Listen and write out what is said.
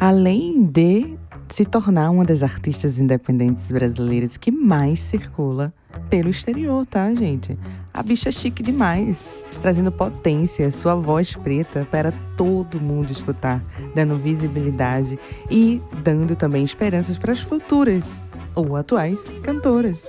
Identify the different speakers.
Speaker 1: Além de se tornar uma das artistas independentes brasileiras que mais circula pelo exterior, tá, gente? A bicha é chique demais, trazendo potência, sua voz preta para todo mundo escutar, dando visibilidade e dando também esperanças para as futuras ou atuais cantoras.